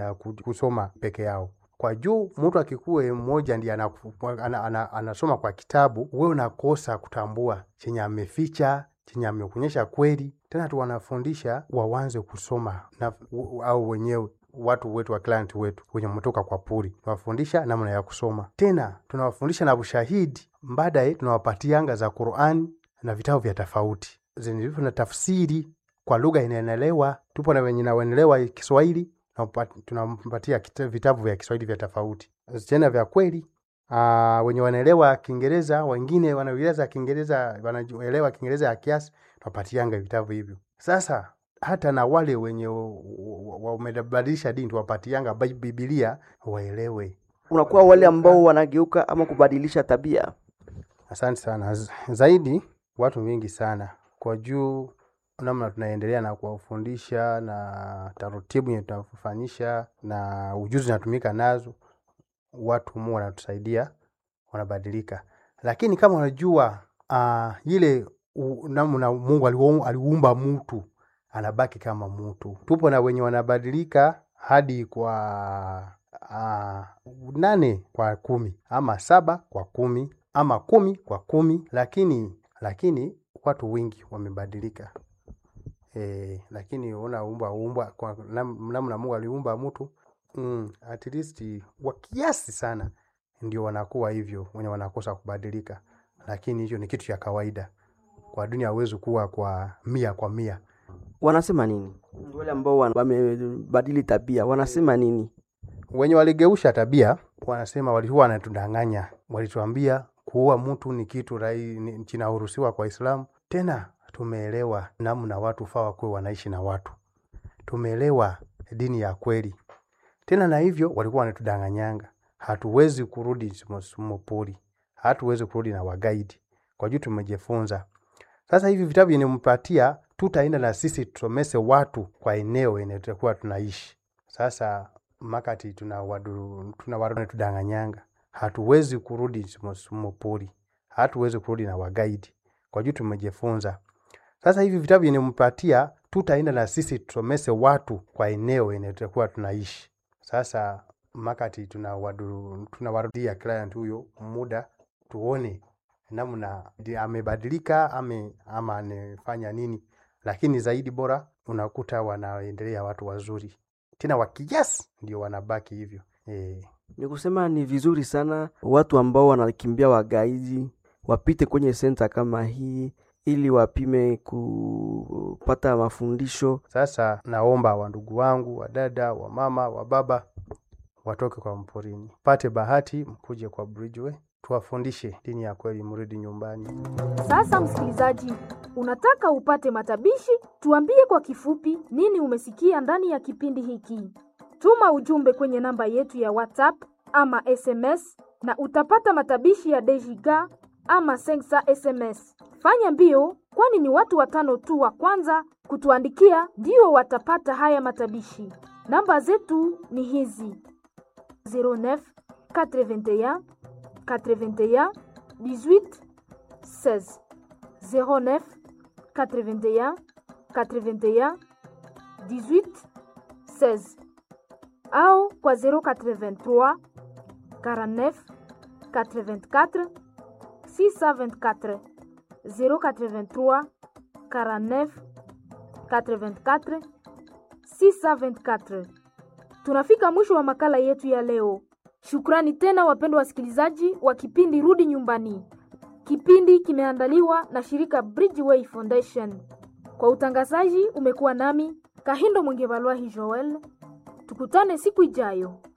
kusoma peke yao. Kwa juu mtu akikuwe mmoja ndiye anasoma kwa kitabu, wewe unakosa kutambua chenye ameficha, chenye amekuonyesha kweli. Tena tuwanafundisha waanze kusoma au wenyewe watu wetu wa client wetu wenye mtoka kwa puri. Tunawafundisha namna ya kusoma. Tena tunawafundisha na ushahidi. Baadaye tunawapatianga za Qur'an na vitabu vya tofauti. Zinavyo na tafsiri kwa lugha inaelewa. Tupo na wenye wanaelewa Kiswahili na tunampatia vitabu vya Kiswahili vya tofauti. Tena vya kweli. Wenye wanaelewa Kiingereza, wengine wanaeleza Kiingereza, wanaelewa Kiingereza ya kiasi, tunapatianga vitabu hivyo. Sasa hata na wale wenye wamebadilisha dini tuwapatianga Biblia waelewe. Unakuwa wale ambao wanageuka ama kubadilisha tabia. Asante sana. Zaidi watu wengi sana. Kwa juu namna tunaendelea na kuwafundisha na taratibu yenye tunafanyisha na ujuzi tunatumika nazo, watu mu wanatusaidia, wanabadilika. Lakini kama unajua ile namna Mungu aliumba mtu, anabaki kama mtu. Tupo na wenye wanabadilika hadi kwa 8 kwa 10 ama 7 kwa 10 ama 10 kwa 10, lakini watu wengi wamebadilika. Lakini umba kwa namna Mungu aliumba mtu, at least wa kiasi sana ndio wanakuwa hivyo, wenye wanakosa kubadilika. Lakini hiyo ni kitu cha kawaida. Kwa dunia hauwezi kuwa kwa 100%. Wanasema nini wale ambao wamebadili tabia? Wanasema nini wenye waligeusha tabia? Wanasema walikuwa wanatudanganya. Walituambia kuua mtu ni kitu kinaruhusiwa kwa Uislamu. Tena tumeelewa namna watu faa kwa wanaishi na watu. Tumeelewa dini ya kweli. Tena na hivyo walikuwa wanatudanganyanga. Hatuwezi kurudi mopori. Hatuwezi kurudi na wagaidi. Kwa juu tumejifunza. Sasa hivi vitabu yenempatia tutaenda na sisi tusomese watu kwa eneo yenetakuwa tunaishi. Sasa makati tunawarudi tudanganyanga. Hatuwezi kurudi mopori. Hatuwezi kurudi na wagaidi. Kwa juu tumejifunza. Sasa hivi vitabu yenempatia tutaenda na sisi tusomese watu kwa eneo yenetakuwa tunaishi. Sasa makati tunawarudia client huyo muda tuone namna amebadilika ama anafanya nini. Lakini zaidi bora unakuta wanaendelea watu wazuri. Tena wakiasi ndio wanabaki hivyo. Ni kusema ni vizuri sana watu ambao wanakimbia wagaidi wapite kwenye center kama hii ili wapime kupata mafundisho. Sasa naomba wa ndugu wangu, wa dada, wa mama, wa baba watoke kwa mporini. Pate bahati mkuje kwa Bridgeway. Tuwafundishe dini ya kweli, mrudi nyumbani. Sasa msikilizaji, unataka upate matabishi? Tuambie kwa kifupi nini umesikia ndani ya kipindi hiki. Tuma ujumbe kwenye namba yetu ya WhatsApp ama SMS na utapata matabishi ya Dejiga ama Sengsa SMS. Fanya mbio, kwani ni watu 5 tu wa kwanza kutuandikia ndio watapata haya matabishi. Namba zetu ni hizi: 09 81 81 18 16 09 81 81 18 16 au kwa 083 49 84 624 083 49 84 624. Tunafika mwisho wa makala yetu ya leo. Shukrani tena wapendwa wasikilizaji wa kipindi Rudi Nyumbani. Kipindi kimeandaliwa na shirika Bridgeway Foundation. Kwa utangazaji umekuwa nami Kahindo Mwingevalwahi Joel. Tukutane siku ijayo.